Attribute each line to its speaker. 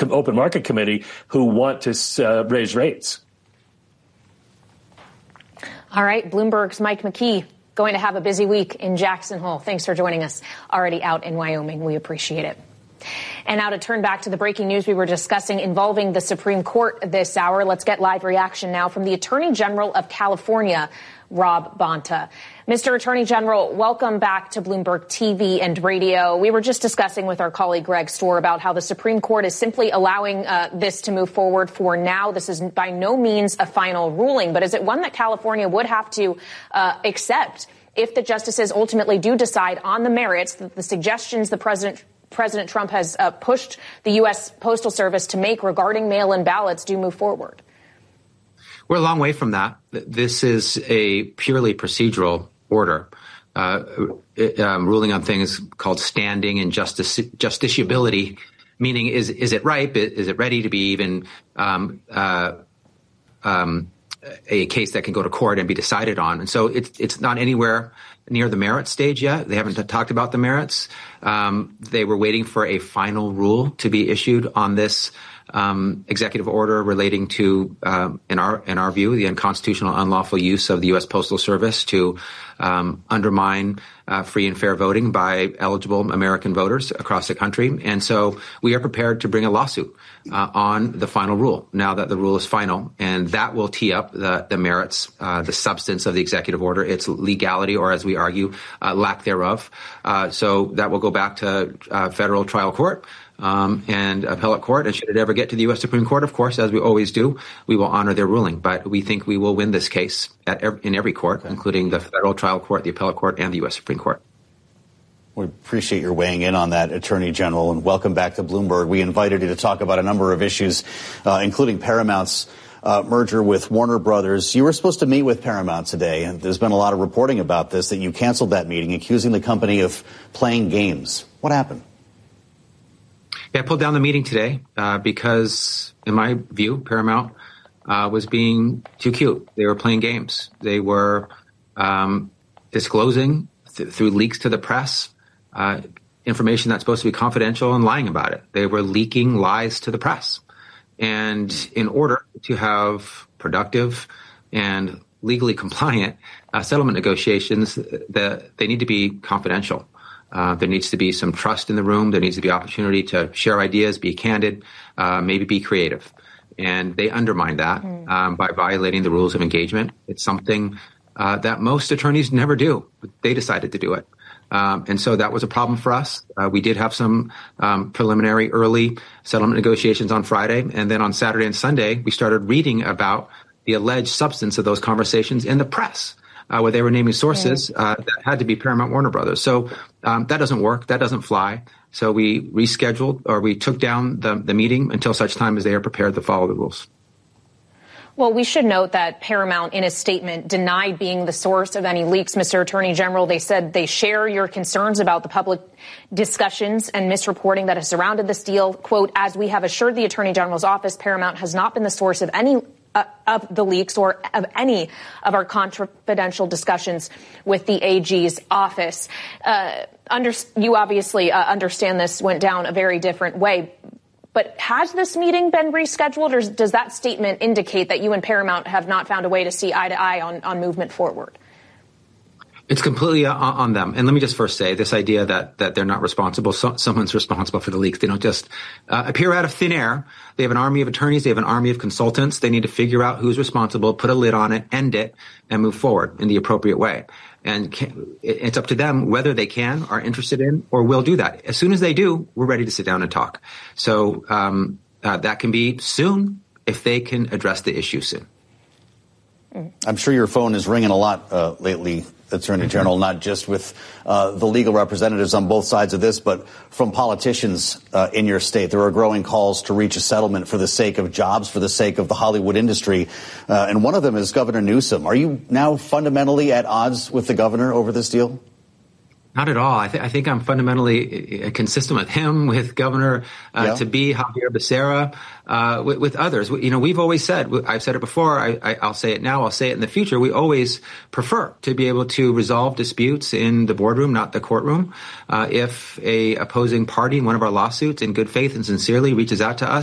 Speaker 1: open market committee who want to raise rates.
Speaker 2: All right, Bloomberg's Mike McKee going to have a busy week in Jackson Hole. Thanks for joining us. Already out in Wyoming. We appreciate it. And now to turn back to the breaking news we were discussing involving the Supreme Court this hour. Let's get live reaction now from the Attorney General of California, Rob Bonta. Mr. Attorney General, welcome back to Bloomberg TV and radio. We were just discussing with our colleague Greg Stohr about how the Supreme Court is simply allowing this to move forward for now. This is by no means a final ruling, but is it one that California would have to accept if the justices ultimately do decide on the merits, that the suggestions the President Trump has pushed the U.S. Postal Service to make regarding mail-in ballots do move forward?
Speaker 3: We're a long way from that. This is a purely procedural order, ruling on things called standing and justiciability, meaning is it ripe? Is it ready to be even a case that can go to court and be decided on? And so it's not anywhere near the merits stage yet. They haven't talked about the merits. They were waiting for a final rule to be issued on this executive order relating to, in our view, the unconstitutional, unlawful use of the U.S. Postal Service to undermine free and fair voting by eligible American voters across the country. And so we are prepared to bring a lawsuit on the final rule now that the rule is final, and that will tee up the merits, the substance of the executive order, its legality, or as we argue, lack thereof. So that will go back to federal trial court and appellate court. And should it ever get to the U.S. Supreme Court, of course, as we always do, we will honor their ruling. But we think we will win this case in every court, including the federal trial court, the appellate court, and the U.S. Supreme Court.
Speaker 4: We appreciate your weighing in on that, Attorney General, and welcome back to Bloomberg. We invited you to talk about a number of issues, including Paramount's merger with Warner Brothers. You were supposed to meet with Paramount today, and there's been a lot of reporting about this, that you canceled that meeting, accusing the company of playing games. What happened?
Speaker 3: Yeah, I pulled down the meeting today because, in my view, Paramount was being too cute. They were playing games. They were disclosing through leaks to the press information that's supposed to be confidential and lying about it. They were leaking lies to the press. And in order to have productive and legally compliant settlement negotiations, they need to be confidential. There needs to be some trust in the room. There needs to be opportunity to share ideas, be candid, maybe be creative. And they undermine that by violating the rules of engagement. It's something that most attorneys never do. They decided to do it. And so that was a problem for us. We did have some preliminary early settlement negotiations on Friday. And then on Saturday and Sunday, we started reading about the alleged substance of those conversations in the press, where they were naming sources that had to be Paramount Warner Brothers. So that doesn't work. That doesn't fly. So we rescheduled, or we took down the meeting until such time as they are prepared to follow the rules.
Speaker 2: Well, we should note that Paramount, in a statement, denied being the source of any leaks. Mr. Attorney General, they said they share your concerns about the public discussions and misreporting that has surrounded this deal. Quote, as we have assured the Attorney General's office, Paramount has not been the source of any of the leaks or of any of our confidential discussions with the AG's office. You obviously understand this went down a very different way. But has this meeting been rescheduled, or does that statement indicate that you and Paramount have not found a way to see eye to eye on movement forward?
Speaker 3: It's completely on them. And let me just first say this idea that they're not responsible. Someone's responsible for the leaks. They don't just appear out of thin air. They have an army of attorneys. They have an army of consultants. They need to figure out who's responsible, put a lid on it, end it, and move forward in the appropriate way. And it's up to them whether they can, are interested in, or will do that. As soon as they do, we're ready to sit down and talk. So that can be soon if they can address the issue soon.
Speaker 4: I'm sure your phone is ringing a lot lately, Attorney General, not just with the legal representatives on both sides of this, but from politicians in your state. There are growing calls to reach a settlement for the sake of jobs, for the sake of the Hollywood industry. And one of them is Governor Newsom. Are you now fundamentally at odds with the governor over this deal?
Speaker 3: Not at all. I think I'm fundamentally consistent with him, with Governor to-be Javier Becerra, with others. You know, we've always said, I've said it before, I'll say it now, I'll say it in the future, we always prefer to be able to resolve disputes in the boardroom, not the courtroom. If a opposing party in one of our lawsuits in good faith and sincerely reaches out to us,